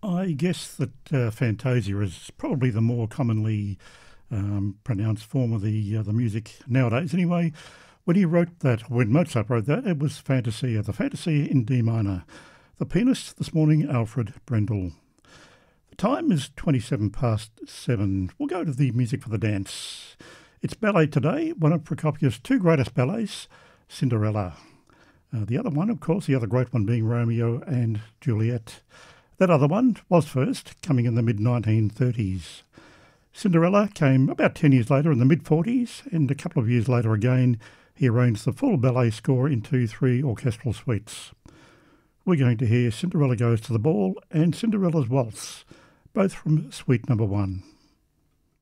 I guess that Fantasia is probably the more commonly pronounced form of the music nowadays. Anyway, when Mozart wrote that, it was Fantasia, the Fantasia in D minor. The pianist this morning, Alfred Brendel. The time is 27 past 7. We'll go to the music for the dance. It's ballet today, one of Prokofiev's two greatest ballets, Cinderella. The other one, of course, the other great one being Romeo and Juliet. That other one was first, coming in the mid-1930s. Cinderella came about 10 years later in the mid-40s, and a couple of years later again, he arranged the full ballet score into 3 orchestral suites. We're going to hear Cinderella Goes to the Ball and Cinderella's Waltz, both from Suite Number 1.